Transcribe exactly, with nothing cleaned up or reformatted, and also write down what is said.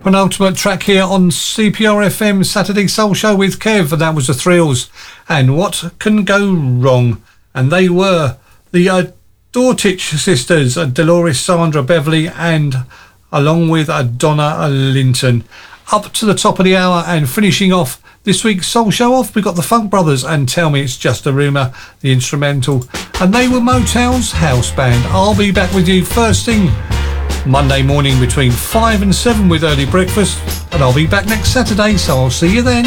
penultimate track here on C P R F M Saturday Soul Show with Kev, and that was the Thrills. And What Can Go Wrong? And they were the uh, Dortich sisters, uh, Dolores, Sandra, Beverly, and along with uh, Donna Linton. Up to the top of the hour and finishing off this week's Soul Show off, we've got the Funk Brothers and Tell Me It's Just a Rumour, the instrumental. And they were Motown's house band. I'll be back with you first thing Monday morning between five and seven with Early Breakfast. And I'll be back next Saturday, so I'll see you then.